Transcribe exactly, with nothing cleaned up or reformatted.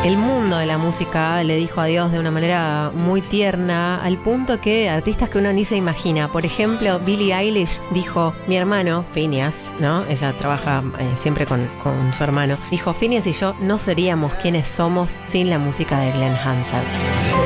El mundo de la música le dijo adiós de una manera muy tierna, al punto que artistas que uno ni se imagina. Por ejemplo, Billie Eilish dijo, mi hermano, Phineas, ¿no? Ella trabaja eh, siempre con, con su hermano. Dijo, Phineas y yo no seríamos quienes somos sin la música de Glenn Hansard.